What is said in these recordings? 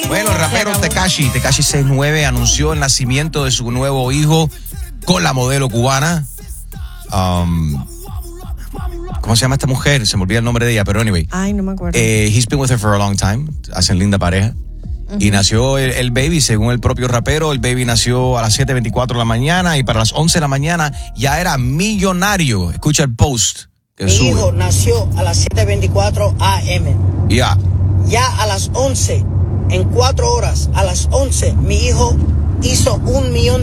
Bueno, el rapero Tekashi 69 anunció el nacimiento de su nuevo hijo con la modelo cubana. ¿Cómo se llama esta mujer? Se me olvida el nombre de ella, pero anyway. Ay, no me acuerdo. He's been with her for a long time. Hacen linda pareja. Y nació el baby, según el propio rapero, el baby nació a las 7:24 de la mañana y para las 11 de la mañana ya era millonario. Escucha el post que Mi sube. hijo nació a las 7:24 a.m. Ya. Ya a las 11, en 4 horas, a las 11, mi hijo hizo $1 millón.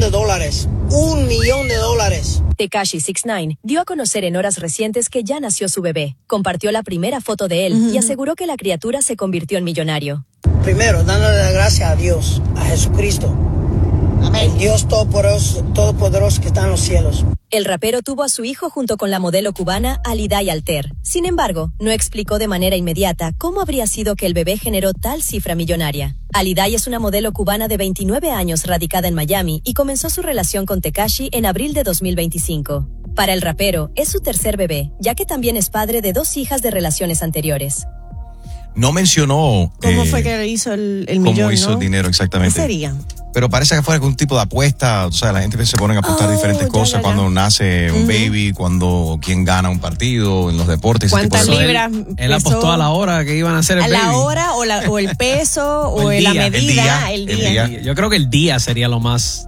$1 millón. Tekashi 69 dio a conocer en horas recientes que ya nació su bebé. Compartió la primera foto de él y aseguró que la criatura se convirtió en millonario. Primero, dándole las gracias a Dios, a Jesucristo. Amén. El Dios todopoderoso que está en los cielos. El rapero tuvo a su hijo junto con la modelo cubana Aliday Alter. Sin embargo, no explicó de manera inmediata cómo habría sido que el bebé generó tal cifra millonaria. Aliday es una modelo cubana de 29 años radicada en Miami y comenzó su relación con Tekashi en abril de 2025. Para el rapero, es su tercer bebé, ya que también es padre de 2 hijas de relaciones anteriores. No mencionó ¿Cómo fue que hizo el millón? cómo hizo el dinero exactamente. ¿Qué sería? Pero parece que fue algún tipo de apuesta. O sea, la gente se pone a apostar diferentes cosas cuando nace un baby, cuando quién gana un partido, en los deportes. ¿Cuántas libras? Él apostó a la hora que iban a hacer el baby. ¿A la hora o el peso o el la día, medida? El día. Yo creo que el día sería lo más,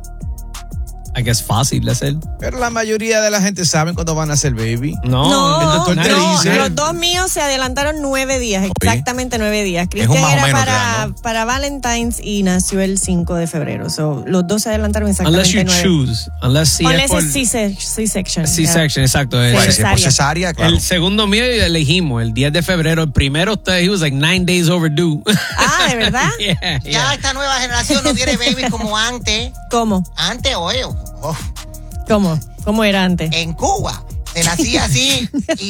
I guess, fácil de hacer. Pero la mayoría de la gente sabe cuándo van a hacer baby. No, el doctor te dice. Los 2 míos se adelantaron 9 días, exactamente 9 días. Cristian más o era menos ya, ¿no? para Valentine's y nació el 5 de febrero. So, los 2 se adelantaron exactamente 9. Unless you choose. Unless es C-section. C-section, exacto. Pues, si es por cesárea, claro. El segundo mío elegimos el 10 de febrero. El primero, he was like 9 days overdue. Ah, ¿de verdad? Ya esta nueva generación no tiene baby como antes. ¿Cómo? Antes, oye. ¿Cómo? ¿Cómo era antes? En Cuba se nacía así y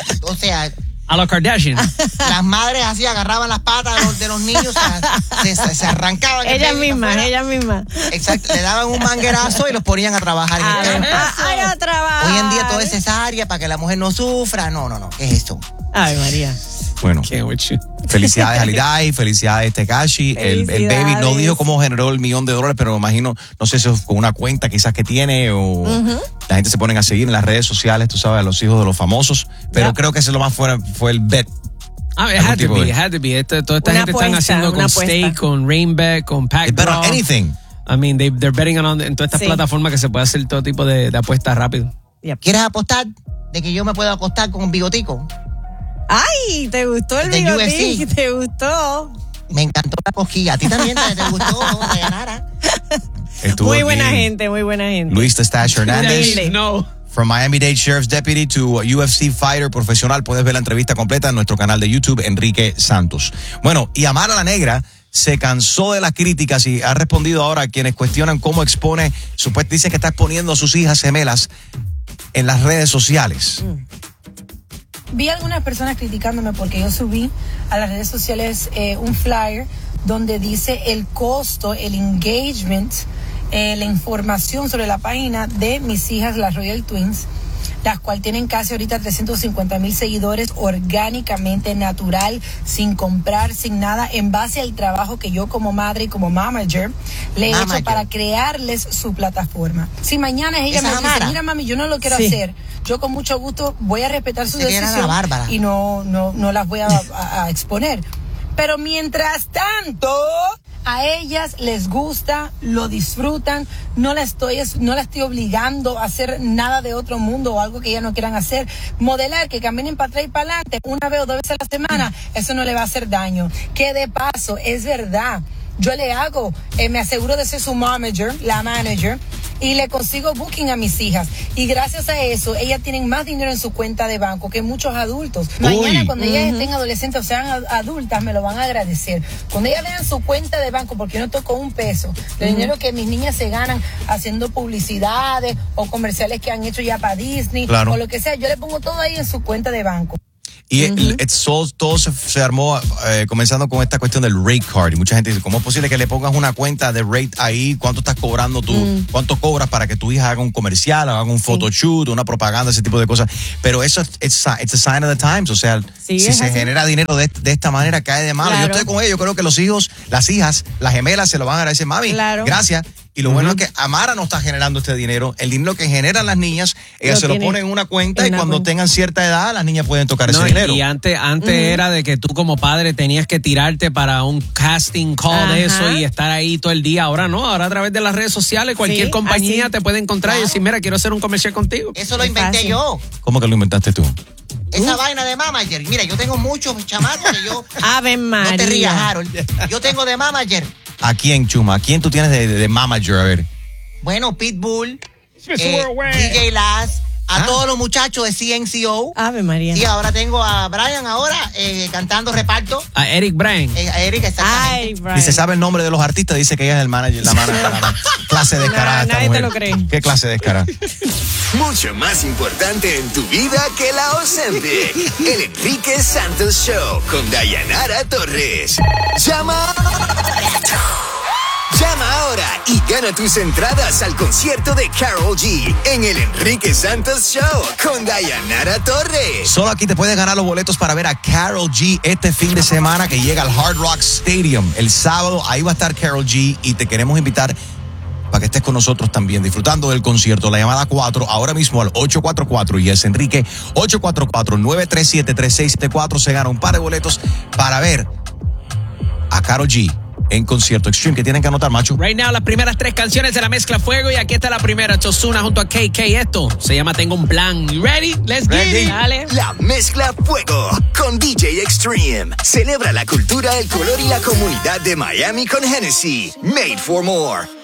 A la Kardashian. las madres así agarraban las patas de los niños, se arrancaban. Ellas mismas. Exacto, le daban un manguerazo y los ponían a trabajar. A trabajar. Hoy en día todo es cesárea para que la mujer no sufra. No, ¿qué es eso? Ay, María. Bueno, Can't with you. felicidades a Aliday, felicidades Tekashi. El baby no dijo cómo generó $1 millón, pero me imagino, no sé si es con una cuenta quizás que tiene o la gente se ponen a seguir en las redes sociales, tú sabes, a los hijos de los famosos, pero creo que ese lo más fue el bet. It had to be. Toda esta gente están haciendo con Stake, con Rainback, con Pack. Bet on anything. I mean, they're betting on en todas estas plataformas que se puede hacer todo tipo de apuestas rápido. ¿Quieres apostar de que yo me puedo acostar con un bigotico? Ay, ¿te gustó el bigotín? ¿Te gustó? Me encantó la cosquilla. ¿A ti también te gustó que ganara? Muy buena gente. Luis The Stash Hernández. No. From Miami-Dade Sheriff's Deputy to UFC fighter profesional. Puedes ver la entrevista completa en nuestro canal de YouTube, Enrique Santos. Bueno, y Amara la Negra se cansó de las críticas y ha respondido ahora a quienes cuestionan cómo expone, dice que está exponiendo a sus hijas gemelas en las redes sociales. Vi algunas personas criticándome porque yo subí a las redes sociales un flyer donde dice el costo, el engagement, la información sobre la página de mis hijas, las Royal Twins, las cuales tienen casi ahorita 350,000 seguidores orgánicamente, natural, sin comprar, sin nada, en base al trabajo que yo como madre y como manager le he hecho para crearles su plataforma. Si mañana ella me dice, mira mami, yo no lo quiero hacer, yo con mucho gusto voy a respetar su decisión y no las voy a exponer. Pero mientras tanto, a ellas les gusta, lo disfrutan, no la estoy obligando a hacer nada de otro mundo o algo que ellas no quieran hacer. Modelar, que caminen para atrás y para adelante una vez o 2 veces a la semana, eso no le va a hacer daño. Que de paso, es verdad, yo le hago, me aseguro de ser su manager, la manager, y le consigo booking a mis hijas. Y gracias a eso, ellas tienen más dinero en su cuenta de banco que muchos adultos. Mañana, cuando ellas estén adolescentes o sean adultas, me lo van a agradecer. Cuando ellas vean su cuenta de banco, porque yo no toco un peso, el dinero que mis niñas se ganan haciendo publicidades o comerciales que han hecho ya para Disney, o lo que sea, yo le pongo todo ahí en su cuenta de banco. Y todo se armó comenzando con esta cuestión del rate card. Y mucha gente dice, ¿cómo es posible que le pongas una cuenta de rate ahí? ¿Cuánto estás cobrando tú? ¿Cuánto cobras para que tu hija haga un comercial, haga un photoshoot, una propaganda, ese tipo de cosas? Pero eso it's a sign of the times. O sea, si se genera dinero de esta manera, cae de malo. Claro. Yo estoy con ellos. Yo creo que los hijos, las hijas, las gemelas se lo van a agradecer. Mami, gracias. Y lo bueno es que Amara no está generando este dinero. El dinero que generan las niñas, ellas se lo ponen en una cuenta y cuando tengan cierta edad, las niñas pueden tocar ese dinero. Y antes era de que tú como padre tenías que tirarte para un casting call de eso y estar ahí todo el día. Ahora no, ahora a través de las redes sociales cualquier compañía te puede encontrar y decir, mira, quiero hacer un comercial contigo. Eso lo inventé yo. ¿Cómo que lo inventaste tú? Esa vaina de manager. Mira, yo tengo muchos chamacos que yo... Ave María. No te rías, Harold. Yo tengo de manager. ¿A quién, Chuma? ¿A quién tú tienes de manager? A ver. Bueno, Pitbull, DJ Laz, a todos los muchachos de CNCO. Ave María. Y ahora tengo a Brian cantando reparto. A Eric Bryan. A Eric, exactamente. Eric Bryan. Ni se sabe el nombre de los artistas, dice que ella es el manager, la clase descarada. Nadie te lo cree. ¿Qué clase descarada? Mucho más importante en tu vida que la ausente. El Enrique Santos Show con Dayanara Torres. Llama ahora y gana tus entradas al concierto de Karol G en el Enrique Santos Show con Dayanara Torres. Solo aquí te puedes ganar los boletos para ver a Karol G este fin de semana que llega al Hard Rock Stadium el sábado. Ahí va a estar Karol G y te queremos invitar para que estés con nosotros también disfrutando del concierto. La llamada 4 ahora mismo al 844 y es Enrique 844-937-3674. Se gana un par de boletos para ver a Karol G en concierto Extreme, que tienen que anotar, macho. Right now, las primeras 3 canciones de la mezcla Fuego y aquí está la primera, Ozuna junto a KK. Esto se llama Tengo un Plan. You ready? Let's get it. Dale. La mezcla Fuego con DJ Extreme. Celebra la cultura, el color y la comunidad de Miami con Hennessy. Made for more.